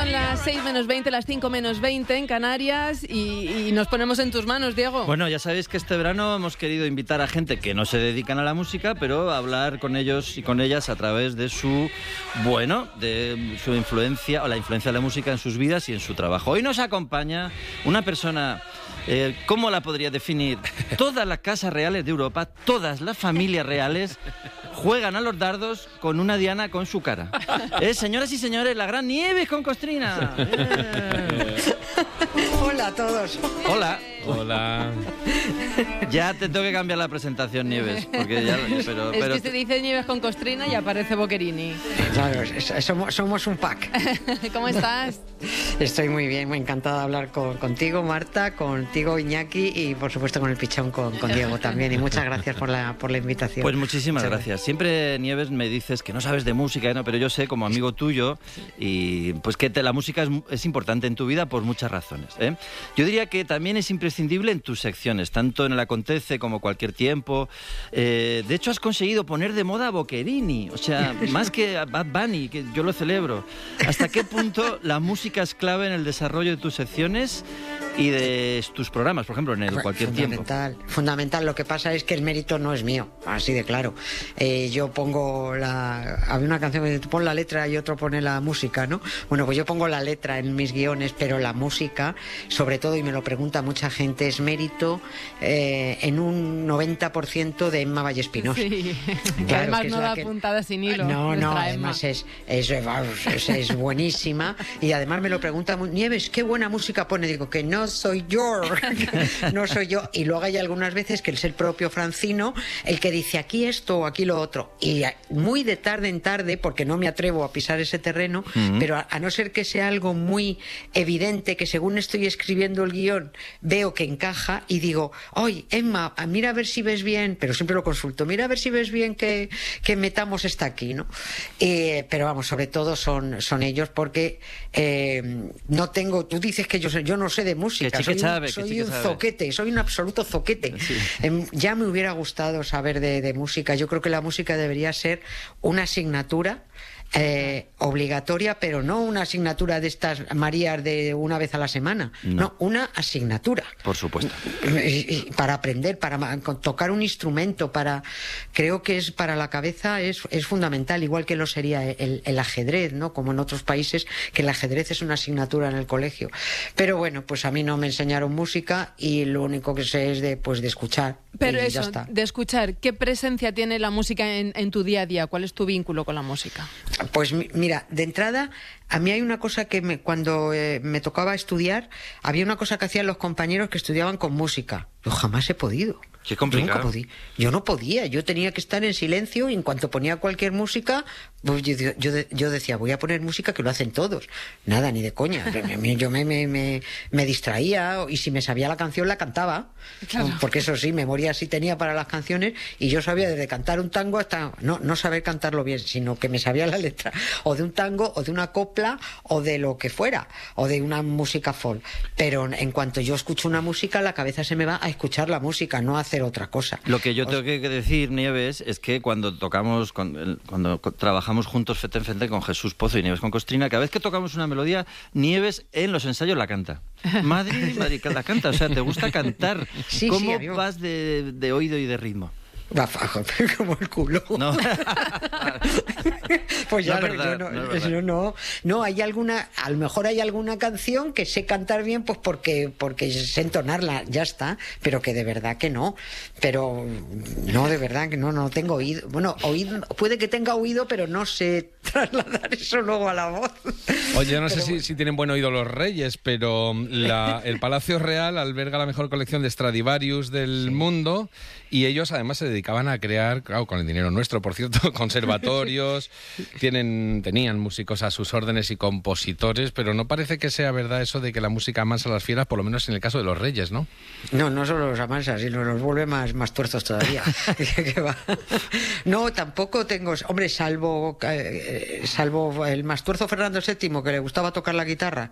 Son las 6 menos 20, las 5 menos 20 en Canarias y nos ponemos en tus manos, Diego. Bueno, ya sabéis que este verano hemos querido invitar a gente que no se dedican a la música, pero hablar con ellos y con ellas a través de su influencia o la influencia de la música en sus vidas y en su trabajo. Hoy nos acompaña una persona... ¿cómo la podría definir? Todas las casas reales de Europa, todas las familias reales juegan a los dardos con una diana con su cara. Señoras y señores, la gran Nieves con Costrina. Hola a todos. Hola. Hola. Ya te tengo que cambiar la presentación, Nieves. Porque ya, pero que se dice Nieves con Costrina y aparece Boccherini. Claro, somos un pack. ¿Cómo estás? Estoy muy bien, muy encantada de hablar contigo, Marta, contigo, Iñaki, y por supuesto con el pichón, con Diego también. Y muchas gracias por la invitación. Pues muchísimas gracias. Siempre, Nieves, me dices que no sabes de música, ¿no? Pero yo sé, como amigo tuyo, y pues que la música es importante en tu vida por muchas razones, ¿eh? Yo diría que también es imprescindible en tus secciones, tanto en el Acontece como Cualquier Tiempo. De hecho, has conseguido poner de moda a Boccherini, o sea, más que a Bad Bunny, que yo lo celebro. ¿Hasta qué punto la música es clave en el desarrollo de tus secciones y de tus programas, por ejemplo, en el Cualquier Tiempo? Fundamental. Lo que pasa es que el mérito no es mío, así de claro. Yo pongo había una canción que pon la letra y otro pone la música, ¿no? Bueno, pues yo pongo la letra en mis guiones, pero la música, sobre todo, y me lo pregunta mucha gente, es mérito en un 90% de Emma Vallespinós. Sí. Claro, además que no da puntada sin hilo. No, además es buenísima. Y además me lo pregunta, Nieves, ¿qué buena música pone? Digo, que no soy yo. No soy yo. Y luego hay algunas veces que es el propio Francino el que dice aquí esto o aquí lo otro. Y muy de tarde en tarde, porque no me atrevo a pisar ese terreno, pero a no ser que sea algo muy evidente, que según estoy escribiendo el guión veo que encaja y digo, oye, Emma, mira a ver si ves bien, pero siempre lo consulto, mira a ver si ves bien que metamos esta aquí, ¿no? Pero vamos, sobre todo son ellos, porque no tengo, tú dices que yo no sé de música, soy un zoquete, soy un absoluto zoquete. Sí. Ya me hubiera gustado saber de música. Yo creo que la música debería ser una asignatura obligatoria, pero no una asignatura de estas Marías de una vez a la semana, no una asignatura, por supuesto, para aprender, para tocar un instrumento, creo que es para la cabeza es fundamental, igual que lo sería el ajedrez, ¿no? Como en otros países, que el ajedrez es una asignatura en el colegio. Pero bueno, pues a mí no me enseñaron música y lo único que sé es de escuchar. Pero eso, ya está. De escuchar, ¿qué presencia tiene la música en tu día a día? ¿Cuál es tu vínculo con la música? Pues mira, de entrada, a mí hay una cosa que cuando me tocaba estudiar, había una cosa que hacían los compañeros que estudiaban con música. Yo jamás he podido. Qué complicado. Yo no podía, yo tenía que estar en silencio y en cuanto ponía cualquier música, pues yo decía, voy a poner música que lo hacen todos. Nada, ni de coña. Yo me distraía y si me sabía la canción la cantaba. Claro. Porque eso sí, memoria sí tenía para las canciones y yo sabía desde cantar un tango hasta no saber cantarlo bien, sino que me sabía la letra o de un tango o de una copla o de lo que fuera o de una música folk. Pero en cuanto yo escucho una música, la cabeza se me va a escuchar la música, no a hacer otra cosa. Lo que yo tengo que decir, Nieves, es que cuando trabajamos juntos frente en frente con Jesús Pozo y Nieves con Costrina, cada vez que tocamos una melodía, Nieves en los ensayos la canta. Madre, la canta, o sea, te gusta cantar. Sí, ¿Cómo sí, vas de oído y de ritmo? Como el culo. No. Pues ya no es verdad, no, hay alguna, a lo mejor hay alguna canción que sé cantar bien, pues porque sé entonarla, ya está, pero que de verdad que no. Pero no, de verdad que no tengo oído. Bueno, oído, puede que tenga oído, pero no sé trasladar eso luego a la voz. Oye, yo no sé si tienen buen oído los Reyes, pero el Palacio Real alberga la mejor colección de Stradivarius del mundo y ellos además se dedicaban a crear, claro, con el dinero nuestro, por cierto, conservatorios, tenían músicos a sus órdenes y compositores, pero no parece que sea verdad eso de que la música amansa a las fieras, por lo menos en el caso de los Reyes, ¿no? No solo los amansa, sino los vuelve más tuerzos todavía. No, tampoco tengo, hombre, salvo el más tuerzo Fernando VII, que le gustaba tocar la guitarra.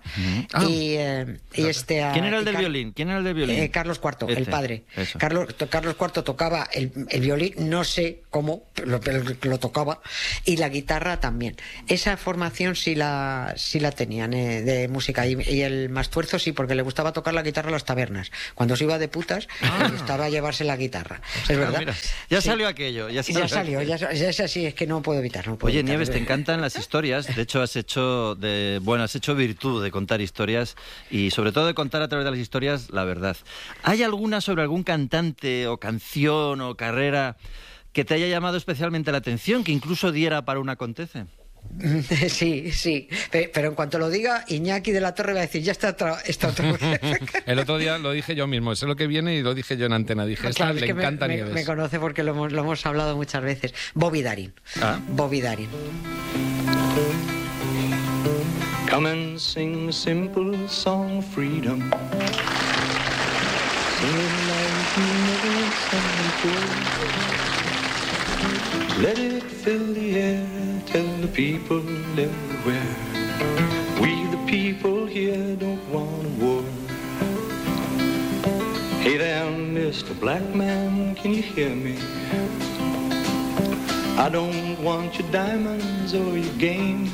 ¿Quién era el del violín? Carlos IV, el padre. Carlos IV tocaba el violín, no sé cómo, pero lo tocaba, y la guitarra también. Esa formación sí la tenían de música, y el Mastuerzo sí, porque le gustaba tocar la guitarra en las tabernas. Cuando se iba de putas, le gustaba llevarse la guitarra. Es verdad. Mira, ya Sí. salió aquello. Ya salió, es así, es que no puedo evitar. Oye, Nieves, te encantan las historias. De hecho, has hecho virtud de contar historias y sobre todo de contar a través de las historias la verdad. ¿Hay alguna sobre algún cantante o canción o carrera que te haya llamado especialmente la atención, que incluso diera para un acontece? Sí, pero en cuanto lo diga, Iñaki de la Torre va a decir, ya está otra vez. El otro día lo dije yo mismo, sé lo que viene y lo dije yo en antena. Dije, esta Claro, le encanta Nieves. me conoce porque lo hemos hablado muchas veces. Bobby Darin. Bobby Darin. Come and sing a simple song of freedom. Sing it like you never sang before. Let it fill the air, tell the people everywhere. We the people here don't want a war. Hey there, Mr. Black Man, can you hear me? I don't want your diamonds or your game.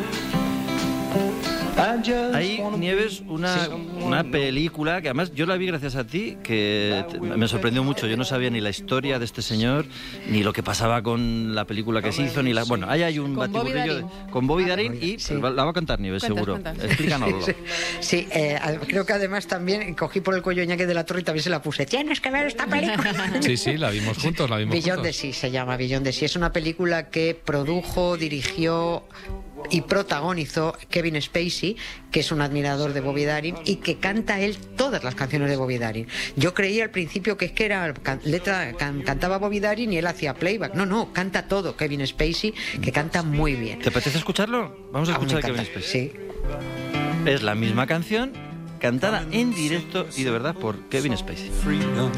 Hay, Nieves, una película que además yo la vi gracias a ti, que me sorprendió mucho. Yo no sabía ni la historia de este señor, ni lo que pasaba con la película que se hizo, ni la... Bueno, ahí hay un batiburrillo con Bobby Darin y sí. la va a contar Nieves, seguro. Explícanoslo. Sí, creo que además también cogí por el cuello a Iñaki de la Torre y también se la puse. Tienes que ver esta película. Sí, la vimos juntos, Beyond the Sea se llama, Beyond the Sea. Es una película que produjo, dirigió y protagonizó Kevin Spacey, que es un admirador de Bobby Darin y que canta él todas las canciones de Bobby Darin. Yo creí al principio que es que era cantaba Bobby Darin y él hacía playback. No, canta todo Kevin Spacey, que canta muy bien. ¿Te apetece escucharlo? Vamos a escuchar a Kevin Spacey. Sí. Es la misma canción cantada en directo y de verdad por Kevin Spacey. Freedom.